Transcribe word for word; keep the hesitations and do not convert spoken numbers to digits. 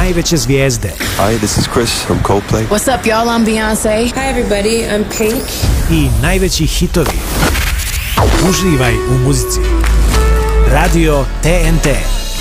najveće zvijezde. Hi, this is Chris from Coldplay. What's up, y'all? I'm Beyonce. Hi, everybody. I'm Pink. I najveći hitovi. Uživaj u muzici. Radio T N T.